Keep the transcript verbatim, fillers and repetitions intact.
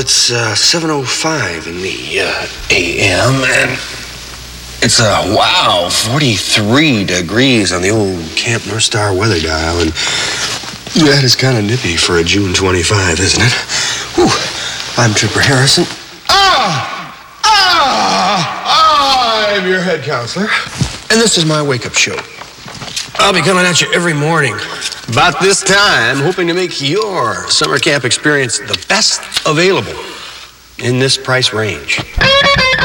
it's uh, seven oh five in the uh, A M, and it's a uh, wow, forty-three degrees on the old Camp North Star weather dial, and that is kind of nippy for a June twenty-fifth, isn't it? Whew. I'm Trooper Harrison. Ah! Ah! I'm your head counselor, and this is my wake-up show. I'll be coming at you every morning about this time, hoping to make your summer camp experience the best available in this price range.